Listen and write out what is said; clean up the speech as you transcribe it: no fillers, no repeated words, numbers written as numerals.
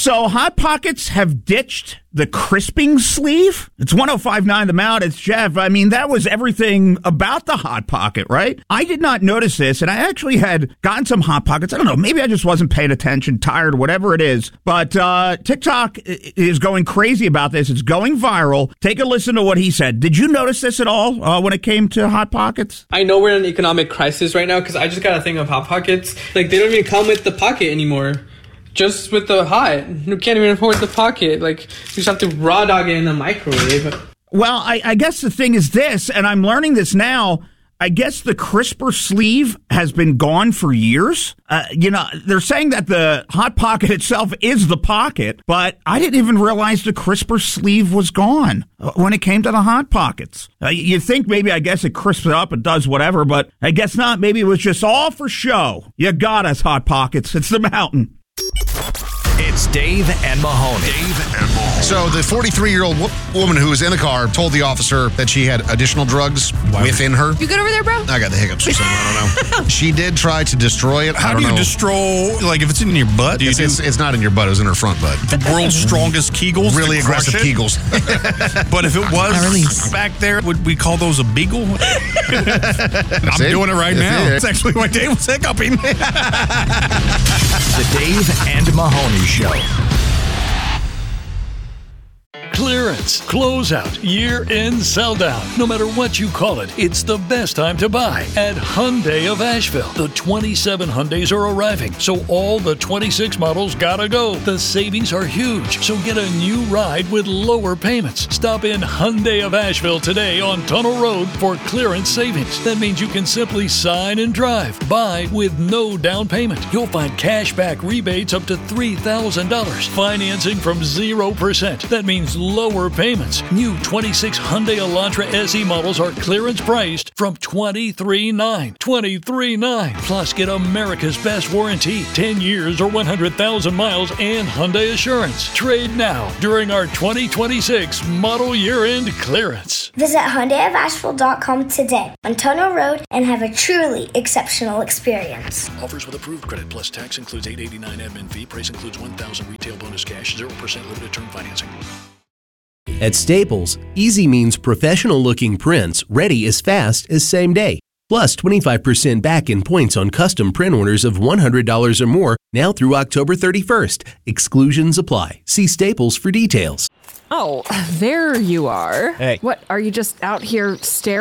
So Hot Pockets have ditched the crisping sleeve? It's 105.9 The Mount. It's Jeff. I mean, that was everything about the Hot Pocket, right? I did not notice this, and I actually had gotten some Hot Pockets. I don't know, maybe I just wasn't paying attention, tired, whatever it is. But TikTok is going crazy about this. It's going viral. Take a listen to what he said. Did you notice this at all when it came to Hot Pockets? I know we're in an economic crisis right now because I just got a thing of Hot Pockets. Like, they don't even come with the pocket anymore. Just with the hot. You can't even afford the pocket. Like, you just have to raw dog it in the microwave. Well, I guess the thing is this, and I'm learning this now, I guess the crisper sleeve has been gone for years. They're saying that the Hot Pocket itself is the pocket, but I didn't even realize the crisper sleeve was gone when it came to the Hot Pockets. You think maybe, I guess it crisps it up, it does whatever, but I guess not. Maybe it was just all for show. You got us, Hot Pockets. It's the Mountain. It's Dave and Mahoney. So the 43-year-old woman who was in the car told the officer that she had additional drugs within her. You good over there, bro? I got the hiccups or something. I don't know. She did try to destroy it. How do you destroy, like, if it's in your butt? It's not in your butt. It was in her front butt. The world's strongest Kegels? Really aggressive Kegels. But if it was back there, would we call those a beagle? I'm doing it right now. It's actually why Dave was hiccuping. The Dave and Mahoney Show. Clearance, closeout, year-end sell-down. No matter what you call it, it's the best time to buy at Hyundai of Asheville. The 27 Hyundais are arriving, so all the 26 models gotta go. The savings are huge, so get a new ride with lower payments. Stop in Hyundai of Asheville today on Tunnel Road for clearance savings. That means you can simply sign and drive. Buy with no down payment. You'll find cashback rebates up to $3,000. Financing from 0%. That means lower payments. New 26 Hyundai Elantra SE models are clearance priced from $23,900. $23,900. Plus, get America's best warranty, 10 years or 100,000 miles, and Hyundai Assurance. Trade now during our 2026 model year-end clearance. Visit HyundaiofAsheville.com today on Tunnel Road and have a truly exceptional experience. Offers with approved credit plus tax includes $889 admin fee. Price includes $1,000 retail bonus cash, 0% limited term financing. At Staples, easy means professional-looking prints ready as fast as same day. Plus 25% back in points on custom print orders of $100 or more now through October 31st. Exclusions apply. See Staples for details. Oh, there you are. Hey. What, are you just out here staring?